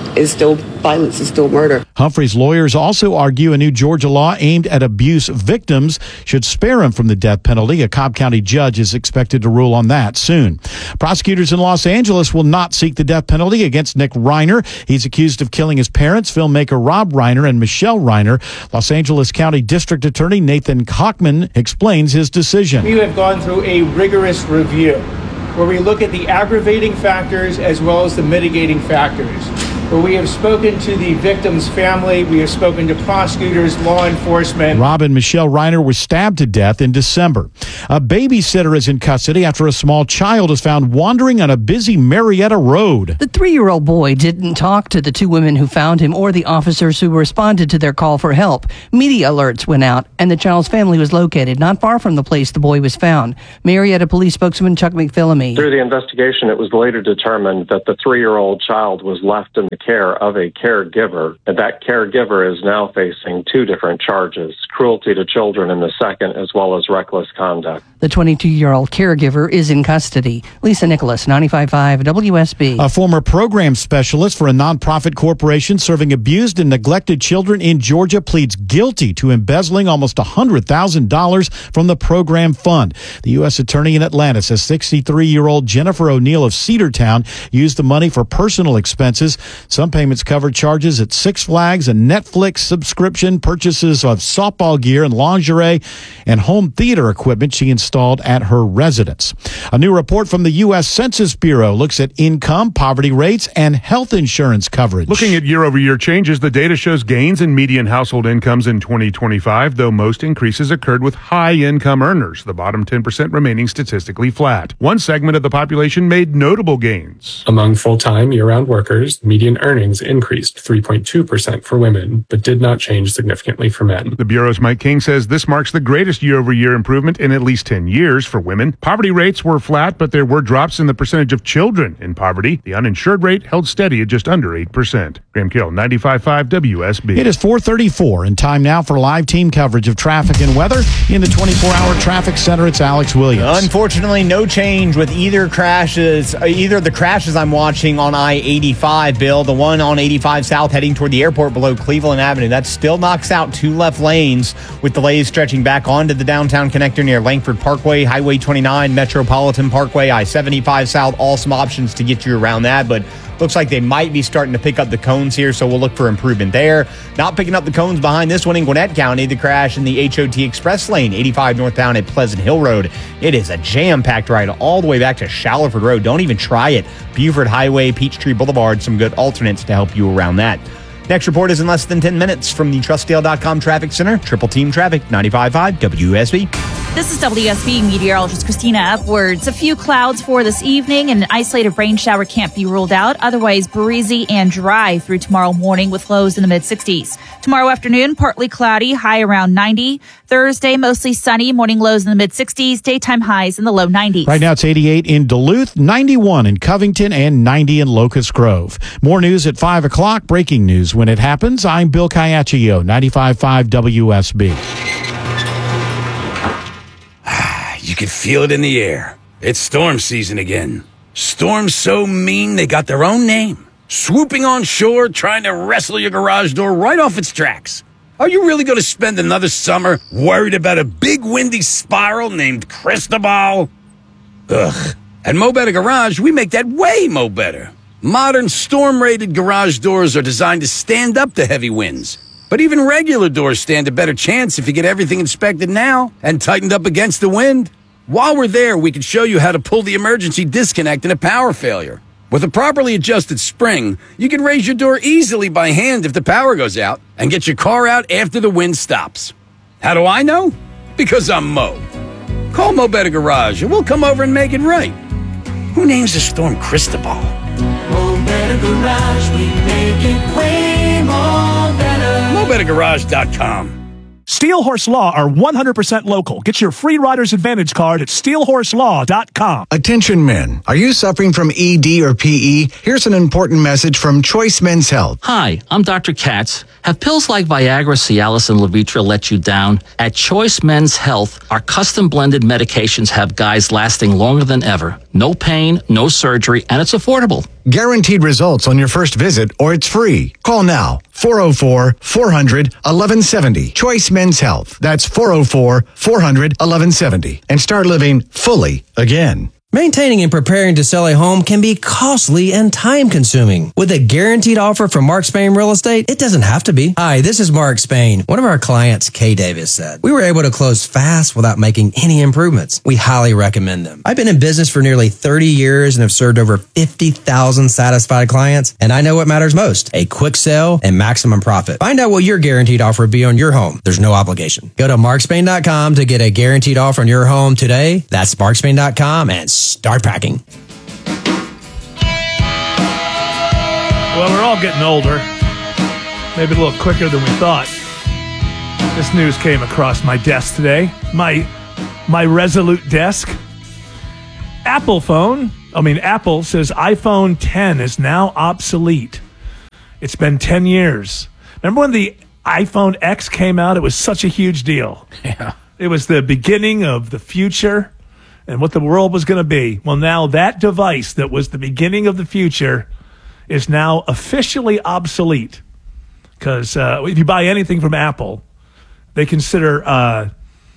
is still violence, is still murder. Humphrey's lawyers also argue a new Georgia law aimed at abuse victims should spare him from the death penalty. A Cobb County judge is expected to rule on that soon. Prosecutors in Los Angeles will not seek the death penalty against Nick Reiner. He's accused of killing his parents, filmmaker Rob Reiner and Michelle Reiner. Los Angeles County District Attorney Nathan Hochman explains his decision. We have gone through a rigorous review where we look at the aggravating factors as well as the mitigating factors, where we have spoken to the victim's family, we have spoken to prosecutors, law enforcement. Rob and Michelle Reiner were stabbed to death in December. A babysitter is in custody after a small child is found wandering on a busy Marietta road. The three-year-old boy didn't talk to the two women who found him or the officers who responded to their call for help. Media alerts went out, and the child's family was located not far from the place the boy was found. Marietta Police spokesman Chuck McPhillamy. Through the investigation, it was later determined that the three-year-old child was left in the care of a caregiver, and that caregiver is now facing two different charges, cruelty to children in the second, as well as reckless conduct. The twenty-two-year-old caregiver is in custody. Lisa Nicholas, ninety-five point five W S B. A former program specialist for a nonprofit corporation serving abused and neglected children in Georgia pleads guilty to embezzling almost one hundred thousand dollars from the program fund. The U S attorney in Atlanta says sixty-three-year-old Jennifer O'Neill of Cedartown used the money for personal expenses. Some payments covered charges at Six Flags, a Netflix subscription, purchases of softball gear and lingerie, and home theater equipment she installed at her residence. A new report from the U S Census Bureau looks at income, poverty rates, and health insurance coverage. Looking at year-over-year changes, the data shows gains in median household incomes in twenty twenty-five, though most increases occurred with high-income earners, the bottom ten percent remaining statistically flat. One segment of the population made notable gains. Among full-time, year-round workers, median earnings increased three point two percent for women, but did not change significantly for men. The Bureau's Mike King says this marks the greatest year-over-year improvement in at least ten years for women. Poverty rates were flat, but there were drops in the percentage of children in poverty. The uninsured rate held steady at just under eight percent. Graham Carroll, ninety-five point five W S B. It is four thirty-four, and time now for live team coverage of traffic and weather. In the twenty-four hour traffic center, it's Alex Williams. Unfortunately, no change with either crashes, uh, either of the crashes I'm watching on I eighty-five, Bill. The one on eighty-five South heading toward the airport below Cleveland Avenue. That still knocks out two left lanes, with delays stretching back onto the downtown connector near Langford Parkway, Highway twenty-nine, Metropolitan Parkway, I seventy-five South. All some options to get you around that, but looks like they might be starting to pick up the cones here, so we'll look for improvement there. Not picking up the cones behind this one in Gwinnett County, the crash in the H O T Express lane, eighty-five northbound at Pleasant Hill Road. It is a jam-packed ride all the way back to Shallerford Road. Don't even try it. Buford Highway, Peachtree Boulevard, some good alternates to help you around that. Next report is in less than ten minutes from the Trustdale dot com Traffic Center. Triple Team Traffic, ninety-five point five W S B. This is W S B meteorologist Christina Upwards. A few clouds for this evening, and an isolated rain shower can't be ruled out. Otherwise, breezy and dry through tomorrow morning with lows in the mid-sixties. Tomorrow afternoon, partly cloudy, high around ninety. Thursday, mostly sunny, morning lows in the mid-sixties, daytime highs in the low nineties. Right now, it's eighty-eight in Duluth, ninety-one in Covington, and ninety in Locust Grove. More news at five o'clock. Breaking news when it happens. I'm Bill Caiaccio, ninety-five point five W S B. You can feel it in the air. It's storm season again. Storms so mean they got their own name. Swooping on shore, trying to wrestle your garage door right off its tracks. Are you really going to spend another summer worried about a big windy spiral named Cristobal? Ugh. At Mo Better Garage, we make that way mo better. Modern storm-rated garage doors are designed to stand up to heavy winds. But even regular doors stand a better chance if you get everything inspected now and tightened up against the wind. While we're there, we can show you how to pull the emergency disconnect in a power failure. With a properly adjusted spring, you can raise your door easily by hand if the power goes out and get your car out after the wind stops. How do I know? Because I'm Mo. Call Mo Better Garage and we'll come over and make it right. Who names the storm Cristobal? Mo Better Garage, we make it way more better. Mo Better Garage dot com. Steel Horse Law are one hundred percent local. Get your free Rider's Advantage card at steel horse law dot com. Attention men, are you suffering from E D or P E? Here's an important message from Choice Men's Health. Hi, I'm Doctor Katz. Have pills like Viagra, Cialis, and Levitra let you down? At Choice Men's Health, our custom blended medications have guys lasting longer than ever. No pain, no surgery, and it's affordable. Guaranteed results on your first visit, or it's free. Call now, four oh four, four hundred, eleven seventy. Choice Men's Health. That's four oh four, four hundred, eleven seventy. And start living fully again. Maintaining and preparing to sell a home can be costly and time-consuming. With a guaranteed offer from Mark Spain Real Estate, it doesn't have to be. Hi, this is Mark Spain. One of our clients, Kay Davis, said, we were able to close fast without making any improvements. We highly recommend them. I've been in business for nearly thirty years and have served over fifty thousand satisfied clients, and I know what matters most, a quick sale and maximum profit. Find out what your guaranteed offer would be on your home. There's no obligation. Go to mark spain dot com to get a guaranteed offer on your home today. That's mark spain dot com and start packing. Well, we're all getting older. Maybe a little quicker than we thought. This news came across my desk today. My my Resolute desk. Apple phone, I mean, Apple says iPhone ten is now obsolete. It's been ten years. Remember when the iPhone X came out? It was such a huge deal. Yeah. It was the beginning of the future and what the world was going to be. Well, now that device that was the beginning of the future is now officially obsolete. Because uh, if you buy anything from Apple, they consider uh,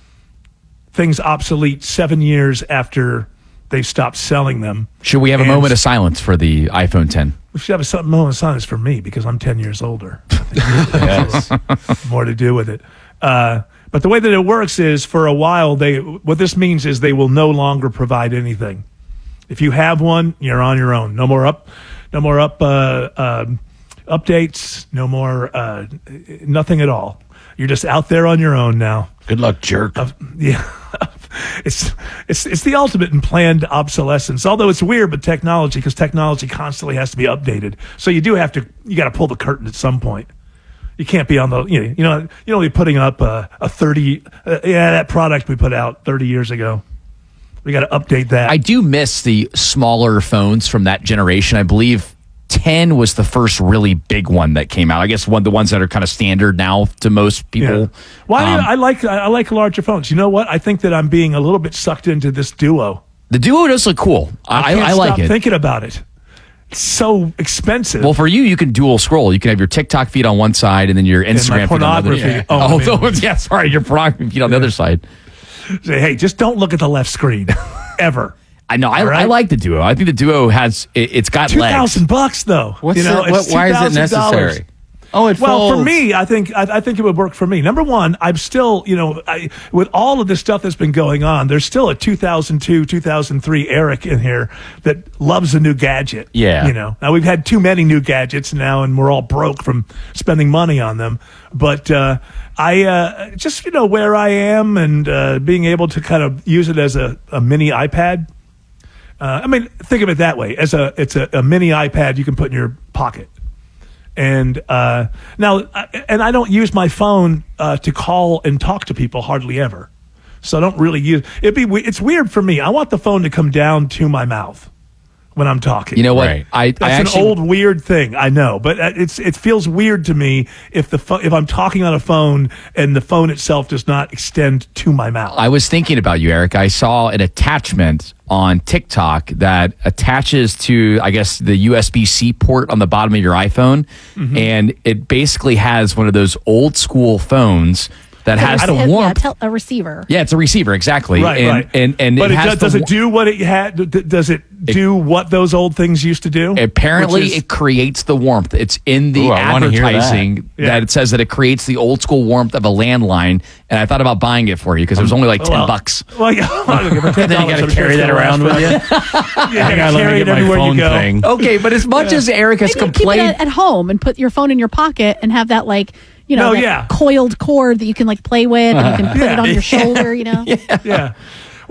things obsolete seven years after they stopped selling them. Should we have a And moment of silence for the iPhone ten? We should have a moment of silence for me because I'm ten years older. Yes. More to do with it. Uh, but the way that it works is for a while, they what this means is they will no longer provide anything. If you have one, you're on your own. No more up, no more up uh, uh, updates. No more uh, nothing at all. You're just out there on your own now. Good luck, jerk. Uh, yeah, it's it's it's the ultimate in planned obsolescence. Although it's weird with technology because technology constantly has to be updated. So you do have to you got to pull the curtain at some point. You can't be on the, you know, you know, you know, be putting up a, a thirty, uh, yeah, that product we put out thirty years ago. We got to update that. I do miss the smaller phones from that generation. I believe ten was the first really big one that came out. I guess one the ones that are kind of standard now to most people. Yeah. Why Um, do you, I like I like larger phones? You know what? I think that I'm being a little bit sucked into this Duo. The Duo does look cool. I, I, can't I like stop it. Thinking about it, it's so expensive. Well, for you, you can dual scroll. You can have your TikTok feed on one side and then your And my Instagram feed on the other. pornography. Yeah. Oh, Oh, man. those- yeah, sorry, your pornography feed on the other side. Say, hey, just don't look at the left screen ever. I know. I, All right? I like the Duo. I think the Duo has it, it's got Two legs. thousand bucks though. What's you know, the- what- it's why is it two thousand dollars. necessary? Oh, it well for folds. me. I think I, I think it would work for me. Number one, I'm still you know I, with all of this stuff that's been going on. There's still a two thousand two, two thousand three Eric in here that loves a new gadget. Yeah. you know. Now we've had too many new gadgets now, and we're all broke from spending money on them. But uh, I uh, just you know where I am and uh, being able to kind of use it as a, a mini iPad. Uh, I mean, think of it that way. As a, it's a, a mini iPad you can put in your pocket. And uh, now, I- and I don't use my phone uh, to call and talk to people hardly ever. So I don't really use. It'd be. we- It's weird for me. I want the phone to come down to my mouth when I'm talking. You know what? I, I That's actually, an old weird thing. I know, but uh, it's it feels weird to me if the pho- if I'm talking on a phone and the phone itself does not extend to my mouth. I was thinking about you, Eric. I saw an attachment on TikTok that attaches to, I guess, the U S B C port on the bottom of your iPhone. Mhm. And it basically has one of those old school phones that has the Yeah, warmth. tel- a receiver. Yeah, it's a receiver, exactly. Right, and, right. And, and but it it has does, does the it do what it had? d- Does it do what those old things used to do? Apparently, Which is- it creates the warmth. It's in the Ooh, I wanna hear that. advertising that. Yeah. it says that it creates the old school warmth of a landline. And I thought about buying it for you because it was only like ten Well, bucks. Well, yeah, Then you gotta carry that around with you. You I gotta gotta let me carry it get my everywhere phone you go. thing. Okay, but as much Yeah. as Eric has Maybe you keep it complained, at, at home and put your phone in your pocket and have that like you know No, that yeah. coiled cord that you can like play with and you can put Yeah. it on your shoulder. You know. yeah.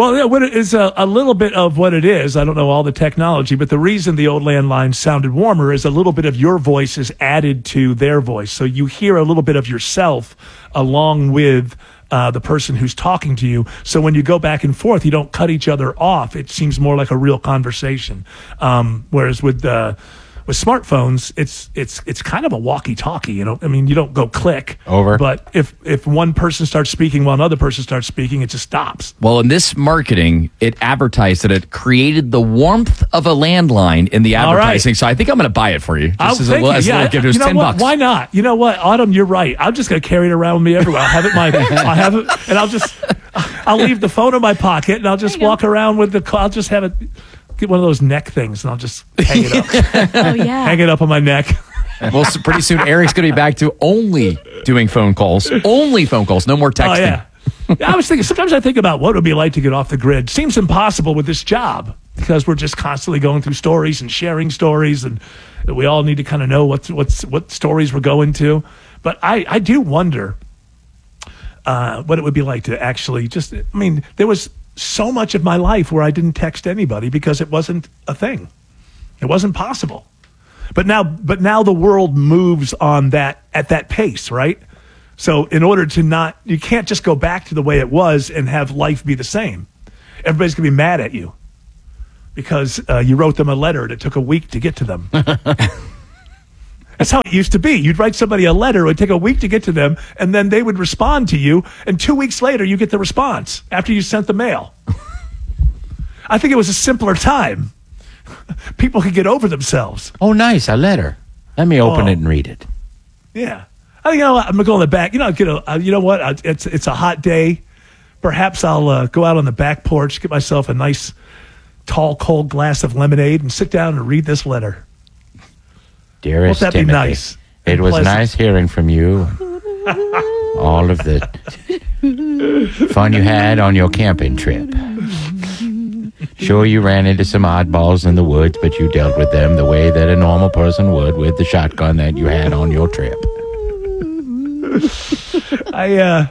Well, yeah, what it is a, a little bit of what it is. I don't know all the technology, but the reason the old landline sounded warmer is a little bit of your voice is added to their voice. So you hear a little bit of yourself along with uh, the person who's talking to you. So when you go back and forth, you don't cut each other off. It seems more like a real conversation. Um, whereas with uh, with smartphones, it's it's it's kind of a walkie-talkie. You know, I mean, you don't go click over. But if if one person starts speaking while another person starts speaking, it just stops. Well, in this marketing, it advertised that it created the warmth of a landline in the All right. advertising. So I think I'm going to buy it for you. Just I'll as a thank little, you. as a Yeah, little gift. It was you know ten what? bucks. Why not? You know what, Autumn, you're right. I'm just going to carry it around with me everywhere. I'll have it in my, I'll have it, and I'll just, I'll leave the phone in my pocket, and I'll just walk around with the, I'll just have it, get one of those neck things, and I'll just hang it up. Oh, yeah. Hang it up on my neck. Well, so pretty soon Eric's going to be back to only doing phone calls. Only phone calls. No more texting. Oh, yeah. Yeah, I was thinking, sometimes I think about what it would be like to get off the grid. Seems impossible with this job because we're just constantly going through stories and sharing stories, and we all need to kind of know what's, what's, what stories we're going to. But I, I do wonder uh, what it would be like to actually just, I mean, there was so much of my life where I didn't text anybody because it wasn't a thing. It wasn't possible. But now, but now the world moves on that at that pace, right? So in order to not, you can't just go back to the way it was and have life be the same. Everybody's going to be mad at you because uh, you wrote them a letter and it took a week to get to them. That's how it used to be. You'd write somebody a letter, it would take a week to get to them, and then they would respond to you, and two weeks later you get the response after you sent the mail. I think it was a simpler time. People could get over themselves. Oh, nice, a letter. Let me open Oh. it and read it. Yeah. I, you know, I'm gonna go in the back. You know, get a, uh, you know what? Uh, It's it's a hot day. Perhaps I'll uh, go out on the back porch, get myself a nice, tall, cold glass of lemonade, and sit down and read this letter. Dearest Won't that be Timothy, nice it and was pleasant? nice hearing from you. All of the fun you had on your camping trip. Sure, you ran into some oddballs in the woods, but you dealt with them the way that a normal person would with the shotgun that you had on your trip. I, uh...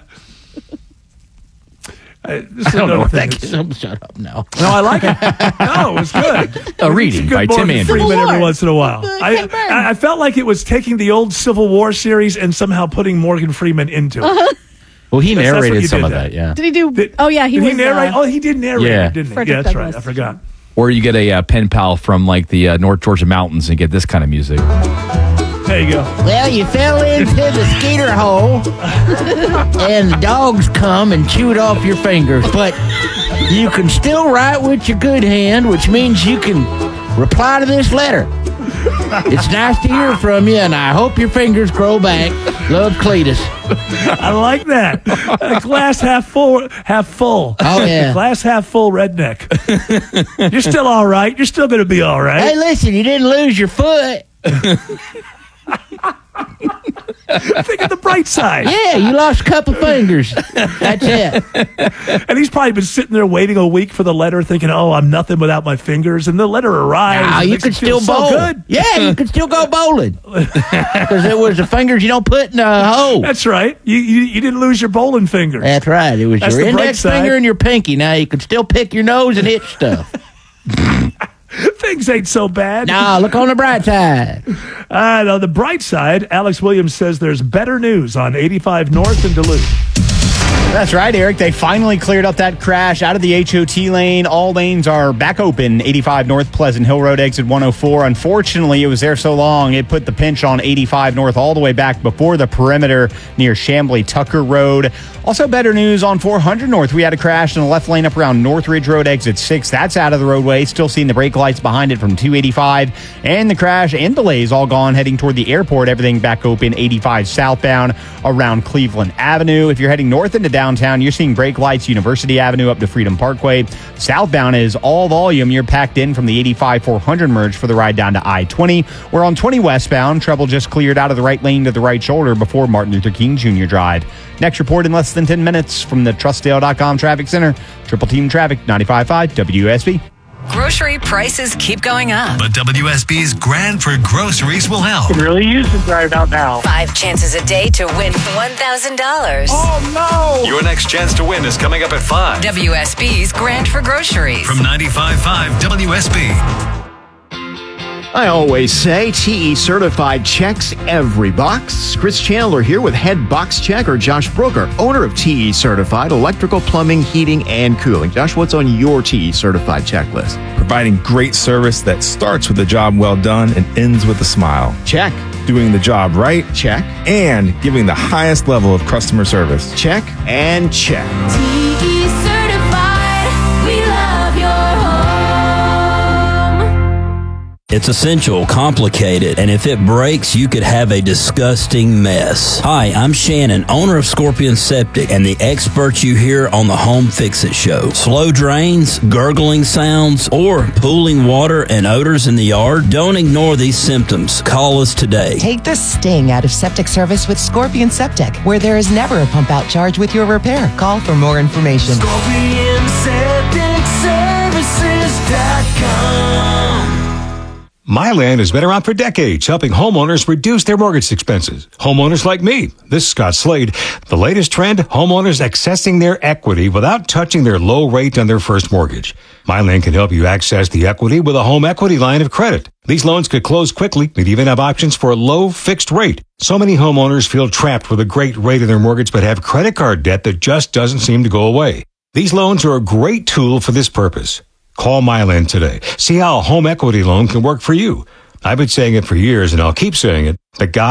I, this I is don't know another what thing that that's- is. Shut up now. No, I like it. No, it was good. A reading Good by Tim Morgan Andrews. Freeman every War. once in a while. I, I I felt like it was taking the old Civil War series and somehow putting Morgan Freeman into it. Uh-huh. Well, he Yes, that's what narrated you some did of there. that, yeah. Did he do? Did- oh, yeah, he Did was. he narrate? Uh, oh, he did narrate Yeah. it, didn't he? Frederick Yeah, that's right. Douglass. I forgot. Or you get a uh, pen pal from like the uh, North Georgia mountains and get this kind of music. There you go. Well, you fell into the skeeter hole, and the dogs come and chewed off your fingers. But you can still write with your good hand, which means you can reply to this letter. It's nice to hear from you, and I hope your fingers grow back. Love, Cletus. I like that. Uh, glass half full, half full. Oh, yeah. Glass half full redneck. You're still all right. You're still going to be all right. Hey, listen, you didn't lose your foot. Think of the bright side. Yeah, you lost a couple fingers. That's it. And he's probably been sitting there waiting a week for the letter, thinking, "Oh, I'm nothing without my fingers." And the letter arrives. Now, and you makes could it feel still bowl. so good. Yeah, you could still go bowling. Because it was the fingers you don't put in a hole. That's right. You, you you didn't lose your bowling fingers. That's right. It was That's your the bright index side. finger and your pinky. Now you can still pick your nose and hit stuff. Things ain't so bad. Nah, look on the bright side. And on the bright side, Alex Williams says there's better news on eighty-five North in Duluth. That's right, Eric. They finally cleared up that crash out of the H O T lane. All lanes are back open. eighty-five North Pleasant Hill Road, exit one oh four. Unfortunately, it was there so long, it put the pinch on eighty-five North all the way back before the perimeter near Chambly Tucker Road. Also, better news on four hundred North. We had a crash in the left lane up around Northridge Road, exit six. That's out of the roadway. Still seeing the brake lights behind it from two eighty-five. And the crash and delays all gone heading toward the airport. Everything back open. eighty-five southbound around Cleveland Avenue. If you're heading north into downtown, you're seeing brake lights University Avenue up to Freedom Parkway. Southbound is all volume. You're packed in from the eighty-five four hundred merge for the ride down to I twenty. We're on twenty westbound. Trouble just cleared out of the right lane to the right shoulder before Martin Luther King Junior Drive. Next report in less than ten minutes from the Trustdale dot com Traffic Center. Triple Team Traffic, ninety-five point five W S B. Grocery prices keep going up. But W S B's Grand for Groceries will help. Can really use it right about now. Five chances a day to win one thousand dollars. Oh, no! Your next chance to win is coming up at five. W S B's Grand for Groceries. From ninety-five point five W S B. I always say T E Certified checks every box. Chris Chandler here with head box checker Josh Brooker, owner of T E Certified Electrical, Plumbing, Heating, and Cooling. Josh, what's on your T E Certified checklist? Providing great service that starts with a job well done and ends with a smile. Check. Doing the job right. Check. And giving the highest level of customer service. Check and check. T E Certified, we love your home. It's essential, complicated, and if it breaks, you could have a disgusting mess. Hi, I'm Shannon, owner of Scorpion Septic, and the expert you hear on the Home Fix-It Show. Slow drains, gurgling sounds, or pooling water and odors in the yard? Don't ignore these symptoms. Call us today. Take the sting out of septic service with Scorpion Septic, where there is never a pump-out charge with your repair. Call for more information. Scorpion Septic Services dot com. MyLand has been around for decades, helping homeowners reduce their mortgage expenses. Homeowners like me. This is Scott Slade. The latest trend, homeowners accessing their equity without touching their low rate on their first mortgage. MyLand can help you access the equity with a home equity line of credit. These loans could close quickly and even have options for a low fixed rate. So many homeowners feel trapped with a great rate on their mortgage but have credit card debt that just doesn't seem to go away. These loans are a great tool for this purpose. Call MyLand today. See how a home equity loan can work for you. I've been saying it for years, and I'll keep saying it. The guy